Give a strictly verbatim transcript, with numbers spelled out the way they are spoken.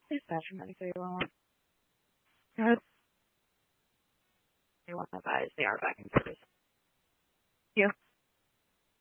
Dispatcher medic three one one. Go ahead. They want to advise they are back in service. You.